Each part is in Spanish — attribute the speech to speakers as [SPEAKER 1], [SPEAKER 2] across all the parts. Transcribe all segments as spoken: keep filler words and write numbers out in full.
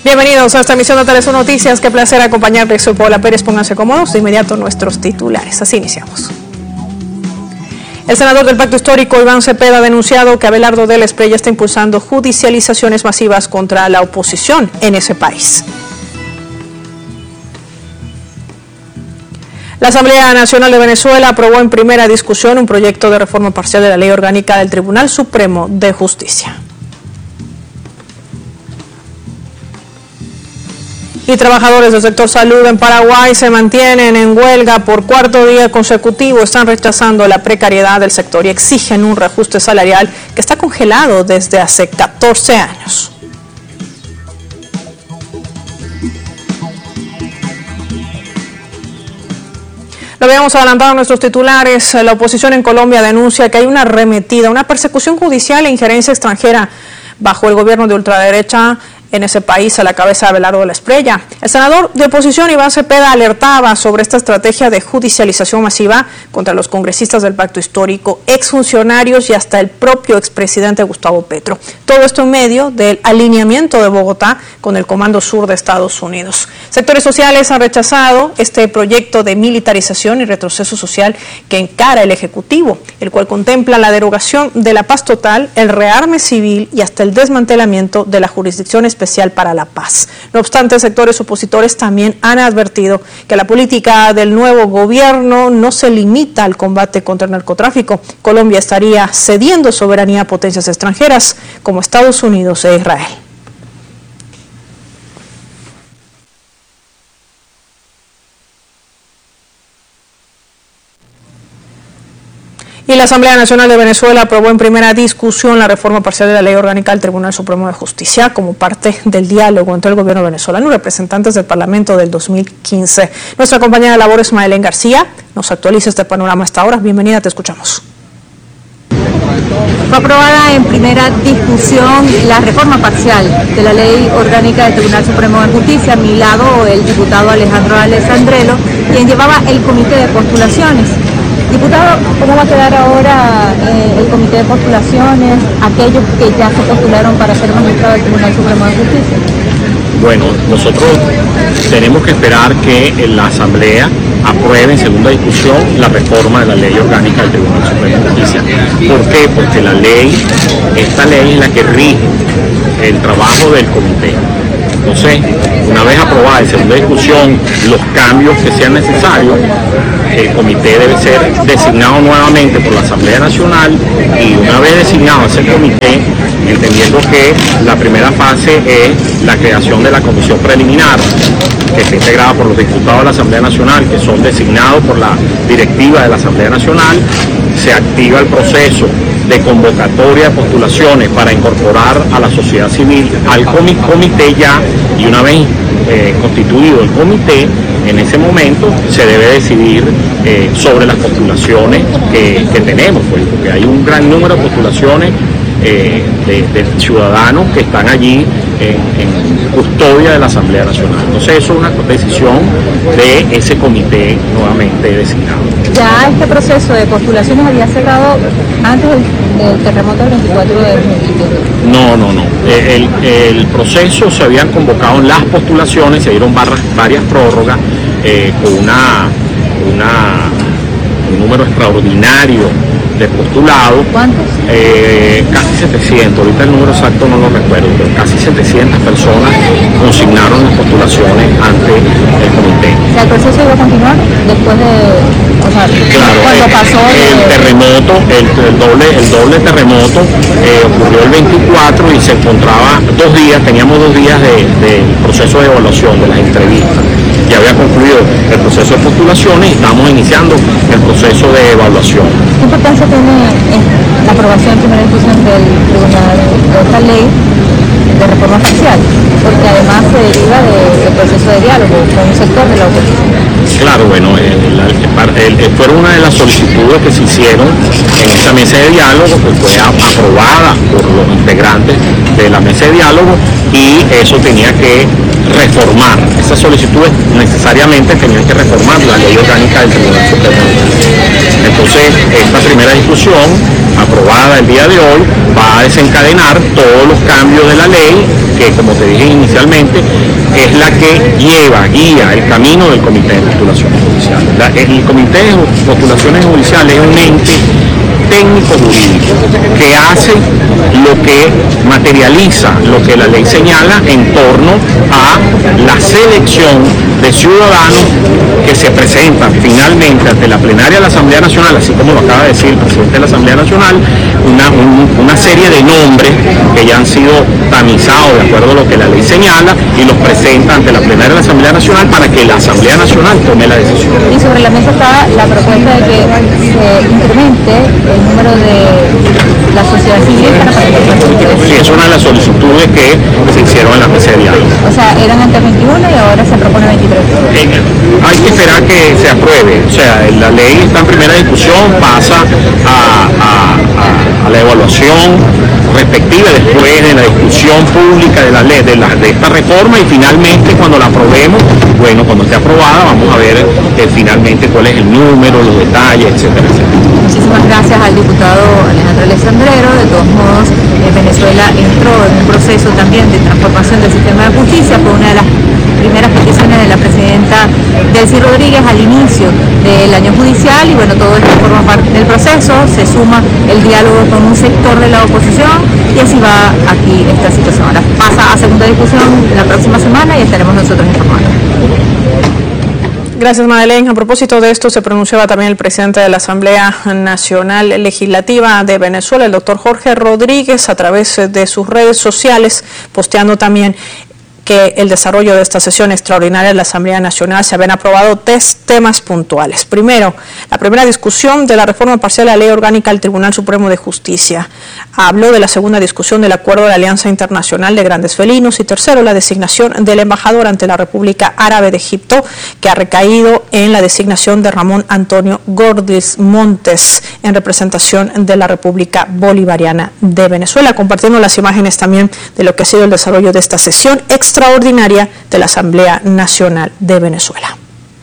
[SPEAKER 1] Bienvenidos a esta emisión de Telesun Noticias. Qué placer acompañarles. Soy Paola Pérez. Pónganse cómodos. De inmediato nuestros titulares. Así iniciamos. El senador del Pacto Histórico, Iván Cepeda, ha denunciado que Abelardo de la Espriella está impulsando judicializaciones masivas contra la oposición en ese país. La Asamblea Nacional de Venezuela aprobó en primera discusión un proyecto de reforma parcial de la Ley Orgánica del Tribunal Supremo de Justicia. Y trabajadores del sector salud en Paraguay se mantienen en huelga por cuarto día consecutivo. Están rechazando la precariedad del sector y exigen un reajuste salarial que está congelado desde hace catorce años. Lo habíamos adelantado en nuestros titulares. La oposición en Colombia denuncia que hay una arremetida, una persecución judicial e injerencia extranjera bajo el gobierno de ultraderecha en ese país a la cabeza de Abelardo de la Espriella. El senador de oposición Iván Cepeda alertaba sobre esta estrategia de judicialización masiva contra los congresistas del Pacto Histórico, exfuncionarios y hasta el propio expresidente Gustavo Petro. Todo esto en medio del alineamiento de Bogotá con el Comando Sur de Estados Unidos. Sectores sociales han rechazado este proyecto de militarización y retroceso social que encara el Ejecutivo, el cual contempla la derogación de la paz total, el rearme civil y hasta el desmantelamiento de la jurisdicción especial para la paz. No obstante, sectores opositores también han advertido que la política del nuevo gobierno no se limita al combate contra el narcotráfico. Colombia estaría cediendo soberanía a potencias extranjeras como Estados Unidos e Israel. Y la Asamblea Nacional de Venezuela aprobó en primera discusión la reforma parcial de la Ley Orgánica del Tribunal Supremo de Justicia como parte del diálogo entre el gobierno venezolano y representantes del Parlamento del dos mil quince. Nuestra compañera de labores, Maelén García, nos actualiza este panorama hasta ahora. Bienvenida, te escuchamos.
[SPEAKER 2] Fue aprobada en primera discusión la reforma parcial de la Ley Orgánica del Tribunal Supremo de Justicia. A mi lado el diputado Alejandro Alessandrelo, quien llevaba el comité de postulaciones. Diputado, ¿cómo va a quedar ahora eh, el comité de postulaciones, aquellos que ya se postularon para ser magistrado del Tribunal Supremo de Justicia?
[SPEAKER 3] Bueno, nosotros tenemos que esperar que la Asamblea apruebe en segunda discusión la reforma de la Ley Orgánica del Tribunal Supremo de Justicia. ¿Por qué? Porque la ley, esta ley es la que rige el trabajo del comité. Entonces, una vez aprobada en segunda discusión los cambios que sean necesarios, el comité debe ser designado nuevamente por la Asamblea Nacional y una vez designado ese comité, entendiendo que la primera fase es la creación de la comisión preliminar, que está integrada por los diputados de la Asamblea Nacional, que son designados por la directiva de la Asamblea Nacional, se activa el proceso de convocatoria de postulaciones para incorporar a la sociedad civil al comité ya, y una vez eh, constituido el comité, en ese momento se debe decidir eh, sobre las postulaciones que, que tenemos, pues, porque hay un gran número de postulaciones eh, de, de ciudadanos que están allí en, en custodia de la Asamblea Nacional. Entonces eso es una decisión de ese comité nuevamente designado.
[SPEAKER 2] Ya este proceso de postulaciones había cerrado antes del, del terremoto del veinticuatro de junio.
[SPEAKER 3] No, no, no. El, el proceso se habían convocado en las postulaciones, se dieron barras, varias prórrogas eh, con una, una, un número extraordinario de postulados.
[SPEAKER 2] ¿Cuántos?
[SPEAKER 3] Eh, casi setecientos, ahorita el número exacto no lo recuerdo, pero casi setecientas personas consignaron las postulaciones ante el comité.
[SPEAKER 2] O sea, ¿el proceso iba a continuar después de, o sea,
[SPEAKER 3] claro,
[SPEAKER 2] cuando
[SPEAKER 3] el,
[SPEAKER 2] pasó
[SPEAKER 3] el,
[SPEAKER 2] de...
[SPEAKER 3] el terremoto, el, el doble el doble terremoto eh, ocurrió el veinticuatro y se encontraba dos días, teníamos dos días de, de proceso de evaluación de las entrevistas. Ya había concluido el proceso de postulaciones y estamos iniciando el proceso de evaluación.
[SPEAKER 2] ¿Qué importancia tiene la aprobación en primera discusión del tribunal de esta ley de reforma parcial? Porque además se deriva del proceso de diálogo con un sector de la oposición.
[SPEAKER 3] Claro, bueno, el, el, el, fueron una de las solicitudes que se hicieron en esa mesa de diálogo, que fue aprobada por los integrantes de la mesa de diálogo, y eso tenía que reformar, esas solicitudes necesariamente tenían que reformar la Ley Orgánica del Tribunal Supremo. Entonces, esta primera discusión, aprobada el día de hoy, va a desencadenar todos los cambios de la ley que, como te dije inicialmente, es la que lleva, guía el camino del Comité de Postulaciones Judiciales. La, el Comité de Postulaciones Judiciales es un ente técnico jurídico que hace lo que materializa lo que la ley señala en torno a la selección de ciudadanos que se presentan finalmente ante la plenaria de la Asamblea Nacional, así como lo acaba de decir el presidente de la Asamblea Nacional, una, un, una serie de nombres que ya han sido tamizados de acuerdo a lo que la ley señala y los presenta ante la plenaria de la Asamblea Nacional para que la Asamblea Nacional tome la decisión.
[SPEAKER 2] Y sobre la mesa está la propuesta de que se incremente el número de la sociedad civil para participar.
[SPEAKER 3] Sí, es una de las solicitudes que se hicieron en la mesa de diálogo.
[SPEAKER 2] O sea, eran antes veintiuno y ahora se propone veintitrés.
[SPEAKER 3] Eh, hay que esperar que se apruebe, o sea, la ley está en primera discusión, pasa a, a, a, a la evaluación respectiva después de la discusión pública de la ley, de, la, de esta reforma, y finalmente cuando la aprobemos, bueno, cuando esté aprobada vamos a ver eh, finalmente cuál es el número, los detalles, etcétera, etcétera.
[SPEAKER 2] Muchísimas gracias al diputado Alejandro Alessandrero. De todos modos, eh, Venezuela entró en un proceso también de transformación del sistema de justicia. Fue una de las primeras peticiones de la presidenta Delcy Rodríguez al inicio del año judicial, y bueno, todo esto forma parte del proceso. Se suma el diálogo con un sector de la oposición y así va aquí esta situación. Ahora pasa a segunda discusión la próxima semana y estaremos nosotros informando.
[SPEAKER 1] Gracias, Madeleine. A propósito de esto, se pronunciaba también el presidente de la Asamblea Nacional Legislativa de Venezuela, el doctor Jorge Rodríguez, a través de sus redes sociales, posteando también que el desarrollo de esta sesión extraordinaria de la Asamblea Nacional se habían aprobado tres temas puntuales. Primero, la primera discusión de la reforma parcial de la Ley Orgánica del Tribunal Supremo de Justicia. Habló de la segunda discusión del Acuerdo de la Alianza Internacional de Grandes Felinos. Y tercero, la designación del embajador ante la República Árabe de Egipto, que ha recaído en la designación de Ramón Antonio Gordis Montes en representación de la República Bolivariana de Venezuela, compartiendo las imágenes también de lo que ha sido el desarrollo de esta sesión extraordinaria de la Asamblea Nacional de Venezuela.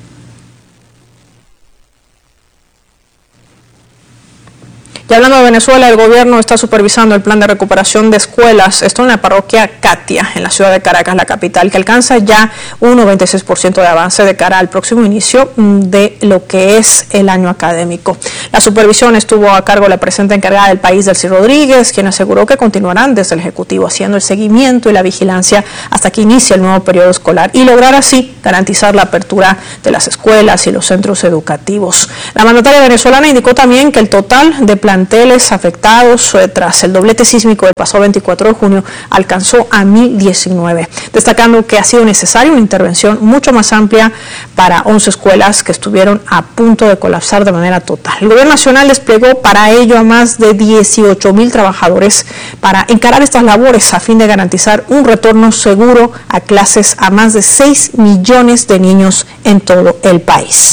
[SPEAKER 1] Y hablando de Venezuela, el gobierno está supervisando el plan de recuperación de escuelas, esto en la parroquia Catia, en la ciudad de Caracas, la capital, que alcanza ya un noventa y seis por ciento de avance de cara al próximo inicio de lo que es el año académico. La supervisión estuvo a cargo de la presidenta encargada del país, Delcy Rodríguez, quien aseguró que continuarán desde el Ejecutivo haciendo el seguimiento y la vigilancia hasta que inicie el nuevo periodo escolar y lograr así garantizar la apertura de las escuelas y los centros educativos. La mandataria venezolana indicó también que el total de plan planteles afectados eh, tras el doblete sísmico del pasado veinticuatro de junio alcanzó a mil diecinueve, destacando que ha sido necesaria una intervención mucho más amplia para once escuelas que estuvieron a punto de colapsar de manera total. El gobierno nacional desplegó para ello a más de dieciocho mil trabajadores para encarar estas labores a fin de garantizar un retorno seguro a clases a más de seis millones de niños en todo el país.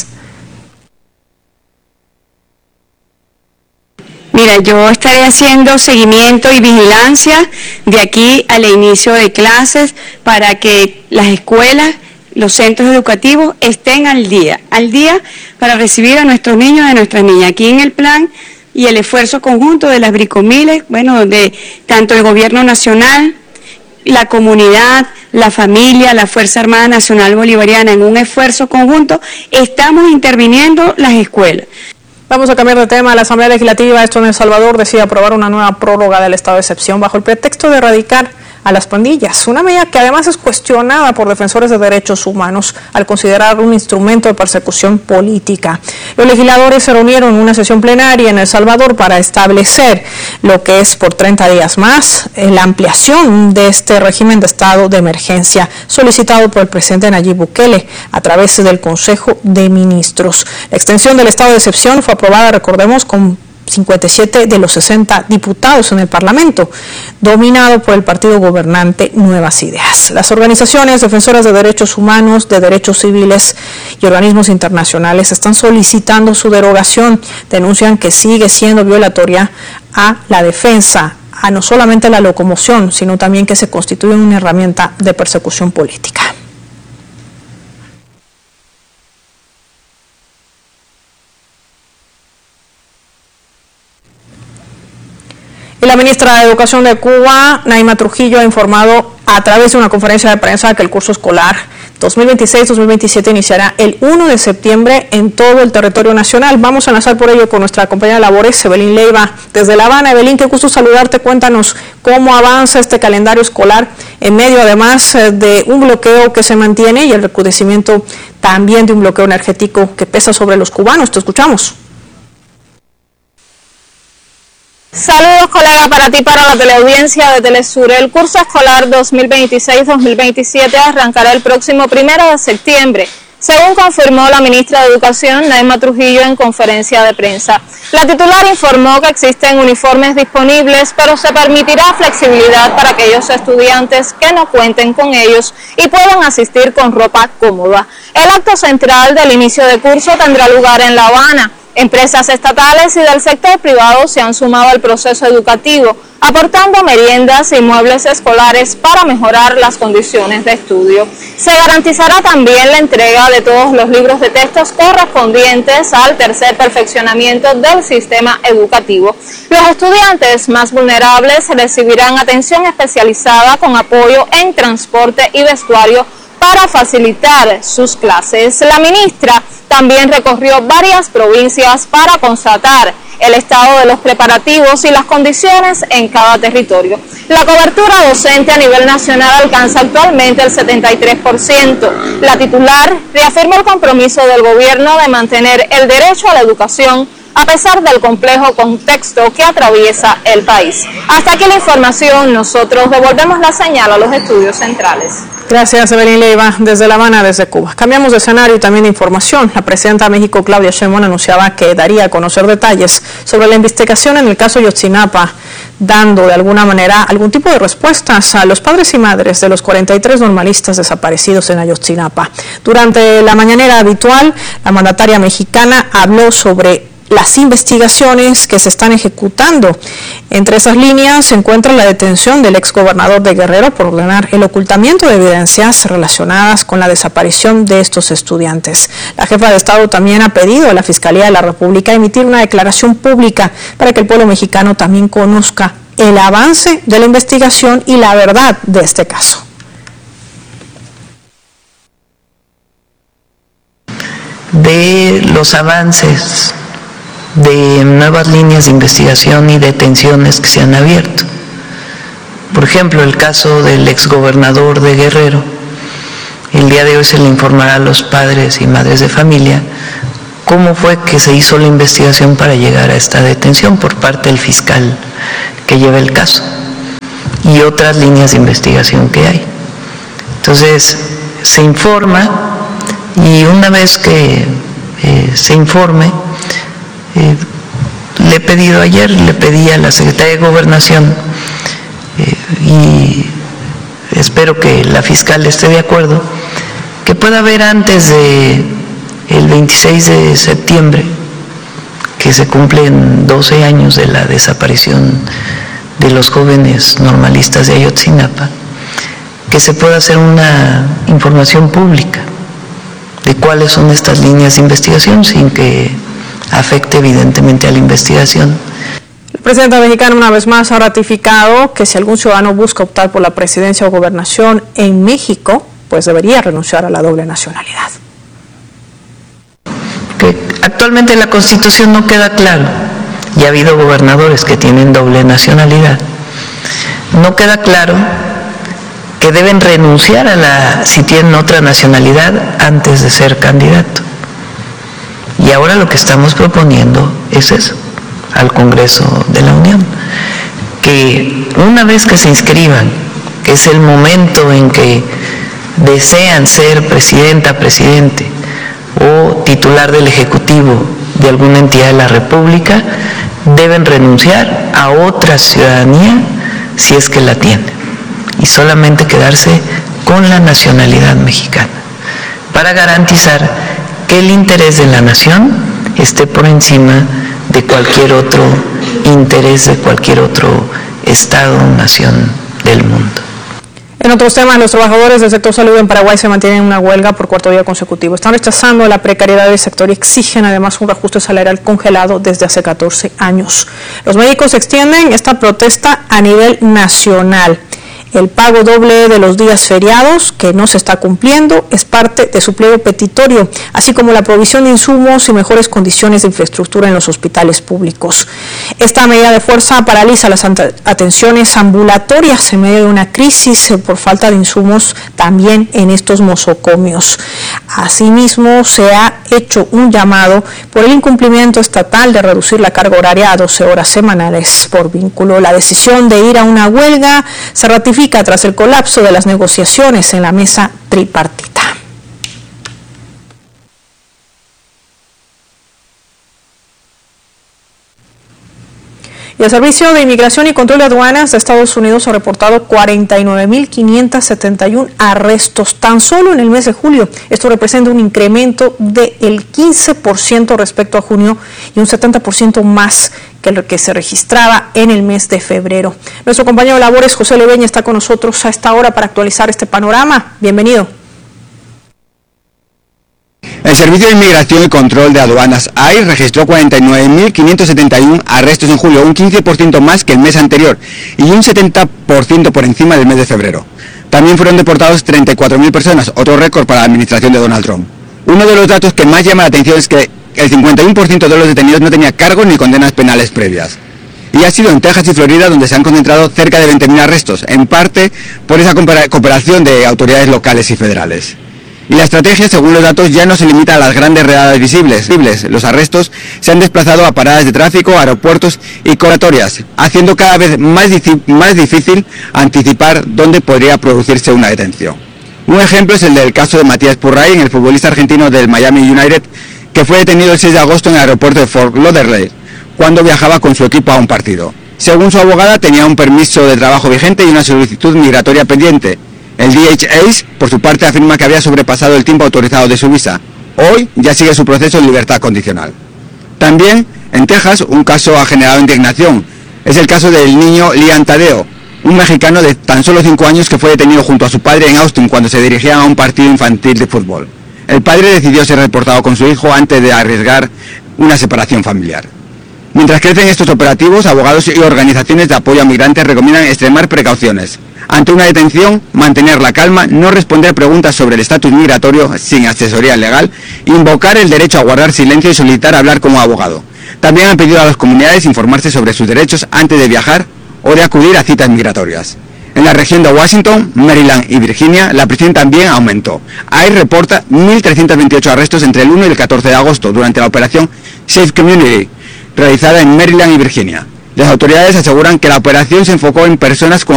[SPEAKER 4] Mira, yo estaré haciendo seguimiento y vigilancia de aquí al inicio de clases para que las escuelas, los centros educativos estén al día, al día para recibir a nuestros niños y a nuestras niñas. Aquí en el plan y el esfuerzo conjunto de las Bricomiles, bueno, donde tanto el gobierno nacional, la comunidad, la familia, la Fuerza Armada Nacional Bolivariana, en un esfuerzo conjunto, estamos interviniendo las escuelas.
[SPEAKER 1] Vamos a cambiar de tema. La Asamblea Legislativa, esto en El Salvador, decide aprobar una nueva prórroga del estado de excepción bajo el pretexto de erradicar a las pandillas, una medida que además es cuestionada por defensores de derechos humanos al considerar un instrumento de persecución política. Los legisladores se reunieron en una sesión plenaria en El Salvador para establecer lo que es por treinta días más la ampliación de este régimen de estado de emergencia solicitado por el presidente Nayib Bukele a través del Consejo de Ministros. La extensión del estado de excepción fue aprobada, recordemos, con cincuenta y siete de los sesenta diputados en el Parlamento, dominado por el partido gobernante Nuevas Ideas. Las organizaciones defensoras de derechos humanos, de derechos civiles y organismos internacionales están solicitando su derogación. Denuncian que sigue siendo violatoria a la defensa, a no solamente la locomoción, sino también que se constituye una herramienta de persecución política. La ministra de Educación de Cuba, Naima Trujillo, ha informado a través de una conferencia de prensa que el curso escolar dos mil veintiséis dos mil veintisiete iniciará el uno de septiembre en todo el territorio nacional. Vamos a enlazar por ello con nuestra compañera de labores, Evelyn Leiva, desde La Habana. Evelyn, qué gusto saludarte. Cuéntanos cómo avanza este calendario escolar en medio, además, de un bloqueo que se mantiene y el recrudecimiento también de un bloqueo energético que pesa sobre los cubanos. Te escuchamos.
[SPEAKER 5] Saludos, colega, para ti, para la teleaudiencia de Telesur. El curso escolar dos mil veintiséis dos mil veintisiete arrancará el próximo primero de septiembre, según confirmó la ministra de Educación, Naima Trujillo, en conferencia de prensa. La titular informó que existen uniformes disponibles, pero se permitirá flexibilidad para aquellos estudiantes que no cuenten con ellos y puedan asistir con ropa cómoda. El acto central del inicio de curso tendrá lugar en La Habana. Empresas estatales y del sector privado se han sumado al proceso educativo, aportando meriendas y muebles escolares para mejorar las condiciones de estudio. Se garantizará también la entrega de todos los libros de textos correspondientes al tercer perfeccionamiento del sistema educativo. Los estudiantes más vulnerables recibirán atención especializada con apoyo en transporte y vestuario para facilitar sus clases. La ministra también recorrió varias provincias para constatar el estado de los preparativos y las condiciones en cada territorio. La cobertura docente a nivel nacional alcanza actualmente el setenta y tres por ciento. La titular reafirmó el compromiso del gobierno de mantener el derecho a la educación a pesar del complejo contexto que atraviesa el país. Hasta aquí la información, nosotros devolvemos la señal a los estudios centrales.
[SPEAKER 1] Gracias, Evelyn Leiva, desde La Habana, desde Cuba. Cambiamos de escenario y también de información. La presidenta de México, Claudia Sheinbaum, anunciaba que daría a conocer detalles sobre la investigación en el caso Ayotzinapa, dando de alguna manera algún tipo de respuestas a los padres y madres de los cuarenta y tres normalistas desaparecidos en Ayotzinapa. Durante la mañanera habitual, la mandataria mexicana habló sobre las investigaciones que se están ejecutando. Entre esas líneas se encuentra la detención del exgobernador de Guerrero por ordenar el ocultamiento de evidencias relacionadas con la desaparición de estos estudiantes. La jefa de Estado también ha pedido a la Fiscalía de la República emitir una declaración pública para que el pueblo mexicano también conozca el avance de la investigación y la verdad de este caso.
[SPEAKER 6] De los avances de nuevas líneas de investigación y detenciones que se han abierto. Por ejemplo, el caso del exgobernador de Guerrero. El día de hoy se le informará a los padres y madres de familia cómo fue que se hizo la investigación para llegar a esta detención por parte del fiscal que lleva el caso y otras líneas de investigación que hay. Entonces, se informa y una vez que eh, se informe, Eh, le he pedido ayer, le pedí a la Secretaría de Gobernación eh, y espero que la fiscal esté de acuerdo, que pueda haber antes de el veintiséis de septiembre, que se cumplen doce años de la desaparición de los jóvenes normalistas de Ayotzinapa, que se pueda hacer una información pública de cuáles son estas líneas de investigación sin que afecte evidentemente a la investigación.
[SPEAKER 1] El presidente mexicano una vez más ha ratificado que si algún ciudadano busca optar por la presidencia o gobernación en México, pues debería renunciar a la doble nacionalidad.
[SPEAKER 6] Que actualmente en la Constitución no queda claro, y ha habido gobernadores que tienen doble nacionalidad, no queda claro que deben renunciar a la, si tienen otra nacionalidad, antes de ser candidato. Y ahora lo que estamos proponiendo es eso, al Congreso de la Unión, que una vez que se inscriban, que es el momento en que desean ser presidenta, presidente o titular del Ejecutivo de alguna entidad de la República, deben renunciar a otra ciudadanía si es que la tienen y solamente quedarse con la nacionalidad mexicana para garantizar que el interés de la nación esté por encima de cualquier otro interés de cualquier otro estado o nación del mundo.
[SPEAKER 1] En otros temas, los trabajadores del sector salud en Paraguay se mantienen en una huelga por cuarto día consecutivo. Están rechazando la precariedad del sector y exigen además un reajuste salarial congelado desde hace catorce años. Los médicos extienden esta protesta a nivel nacional. El pago doble de los días feriados, que no se está cumpliendo, es parte de su pliego petitorio, así como la provisión de insumos y mejores condiciones de infraestructura en los hospitales públicos. Esta medida de fuerza paraliza las atenciones ambulatorias en medio de una crisis por falta de insumos también en estos nosocomios. Asimismo, se ha hecho un llamado por el incumplimiento estatal de reducir la carga horaria a doce horas semanales por vínculo. La decisión de ir a una huelga se ratifica tras el colapso de las negociaciones en la mesa tripartita. Y el Servicio de Inmigración y Control de Aduanas de Estados Unidos ha reportado cuarenta y nueve mil quinientos setenta y uno arrestos tan solo en el mes de julio. Esto representa un incremento del quince por ciento respecto a junio y un setenta por ciento más que lo que se registraba en el mes de febrero. Nuestro compañero de labores, José Leveña, está con nosotros a esta hora para actualizar este panorama. Bienvenido.
[SPEAKER 7] El Servicio de Inmigración y Control de Aduanas I C E registró cuarenta y nueve mil quinientos setenta y uno arrestos en julio, un quince por ciento más que el mes anterior y un setenta por ciento por encima del mes de febrero. También fueron deportados treinta y cuatro mil personas, otro récord para la administración de Donald Trump. Uno de los datos que más llama la atención es que el cincuenta y uno por ciento de los detenidos no tenía cargos ni condenas penales previas. Y ha sido en Texas y Florida donde se han concentrado cerca de veinte mil arrestos, en parte por esa cooperación de autoridades locales y federales. Y la estrategia, según los datos, ya no se limita a las grandes redadas visibles. Los arrestos se han desplazado a paradas de tráfico, aeropuertos y cobratorias, haciendo cada vez más, más difícil anticipar dónde podría producirse una detención. Un ejemplo es el del caso de Matías Purray, el futbolista argentino del Miami United, que fue detenido el seis de agosto en el aeropuerto de Fort Lauderdale, cuando viajaba con su equipo a un partido. Según su abogada, tenía un permiso de trabajo vigente y una solicitud migratoria pendiente. El D H A, por su parte, afirma que había sobrepasado el tiempo autorizado de su visa. Hoy ya sigue su proceso en libertad condicional. También, en Texas, un caso ha generado indignación. Es el caso del niño Liam Tadeo, un mexicano de tan solo cinco años que fue detenido junto a su padre en Austin cuando se dirigían a un partido infantil de fútbol. El padre decidió ser reportado con su hijo antes de arriesgar una separación familiar. Mientras crecen estos operativos, abogados y organizaciones de apoyo a migrantes recomiendan extremar precauciones. Ante una detención, mantener la calma, no responder preguntas sobre el estatus migratorio sin asesoría legal, invocar el derecho a guardar silencio y solicitar hablar como abogado. También han pedido a las comunidades informarse sobre sus derechos antes de viajar o de acudir a citas migratorias. En la región de Washington, Maryland y Virginia, la presión también aumentó. I C E reporta mil trescientos veintiocho arrestos entre el uno y el catorce de agosto durante la operación Safe Community, realizada en Maryland y Virginia. Las autoridades aseguran que la operación se enfocó en personas con